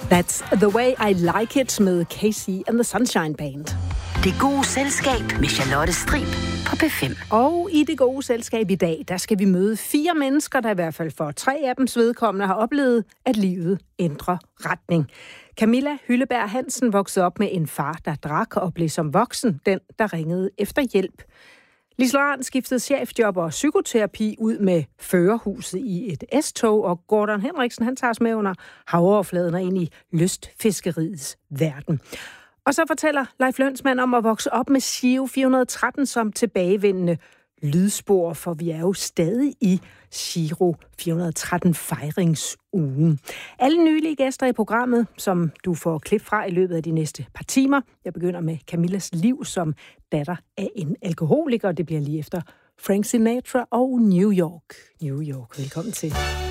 That's the way I like it med Casey and the Sunshine Band. Det gode selskab med Charlotte Strib på P5. Og i det gode selskab i dag, der skal vi møde 4 mennesker, der i hvert fald for 3 af dems vedkommende har oplevet, at livet ændrer retning. Camilla Hylleberg Hansen voksede op med en far, der drak og blev som voksen den, der ringede efter hjælp. Lis Loran skiftede chefjob og psykoterapi ud med førerhuset i et S-tog, og Gordon Henriksen, han tager os med under havoverfladen og ind i lystfiskeriets verden. Og så fortæller Leif Lønsmand om at vokse op med Giro 413 som tilbagevendende lydspor, for vi er jo stadig i Giro 413 fejringsugen. Alle nylige gæster i programmet, som du får klip fra i løbet af de næste par timer. Jeg begynder med Camillas liv som datter af en alkoholiker. Det bliver lige efter Frank Sinatra og New York. New York, velkommen til.